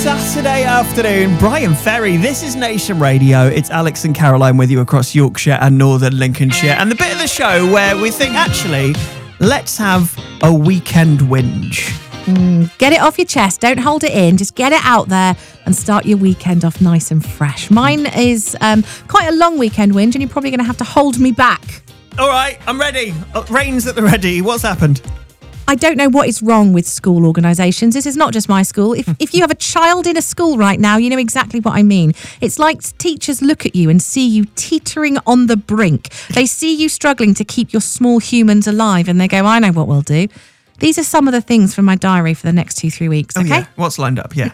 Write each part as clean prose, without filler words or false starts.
Saturday afternoon. Brian Ferry, this is Nation Radio. It's Alex and Caroline with you across Yorkshire and Northern Lincolnshire. And the bit of the show where we think, actually, let's have a weekend whinge. Get it off your chest. Don't hold it in. Just get it out there and start your weekend off nice and fresh. Mine is quite a long weekend whinge, and you're probably going to have to hold me back. All right, I'm ready. Rain's at the ready. What's happened? I don't know what is wrong with school organisations. This is not just my school. If you have a child in a school right now, you know exactly what I mean. It's like teachers look at you and see you teetering on the brink. They see you struggling to keep your small humans alive, and they go, I know what we'll do. These are some of the things from my diary for the next 2-3 weeks, okay? Oh, yeah. What's lined up? Yeah.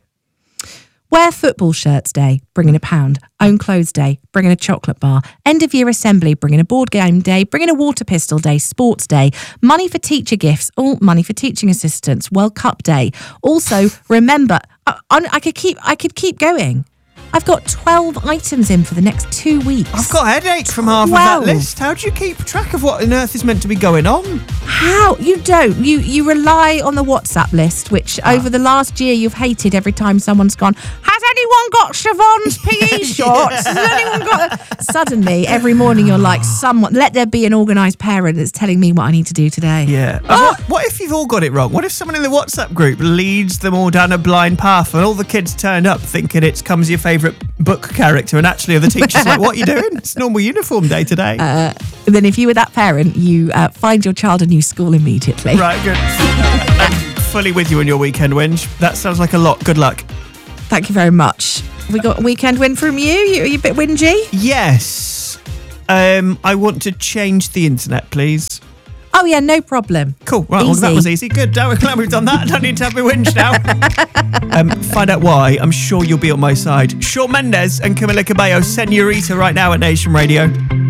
Wear football shirts day, bring in £1. Own clothes day, bring in a chocolate bar. End of year assembly, bring in a board game day, bring in a water pistol day, sports day. Money for teacher gifts, all money for teaching assistants, World Cup day. Also, remember, I could keep going. I've got 12 items in for the next 2 weeks. I've got a headache from half of that list. How do you keep track of what on earth is meant to be going on? How? You don't. You rely on the WhatsApp list, which over the last year you've hated every time someone's gone, has anyone got Siobhan's PE shorts? Has anyone got... Suddenly, every morning you're like, let there be an organised parent that's telling me what I need to do today. Yeah. What if you've all got it wrong? What if someone in the WhatsApp group leads them all down a blind path and all the kids turn up thinking it comes your favourite book character, and actually the teacher's like, what are you doing? It's normal uniform day today. Then if you were that parent, you find your child a new school immediately. Right, good. I'm fully with you on your weekend whinge. That sounds like a lot. Good luck. Thank you very much. We got a weekend win from you. Are you a bit whingy? Yes. I want to change the internet, please. Oh, yeah, no problem. Cool. Right, well, that was easy. Good. We're glad we've done that. I don't need to have my whinge now. Find out why. I'm sure you'll be on my side. Shawn Mendes and Camila Cabello, Senorita, right now at Nation Radio.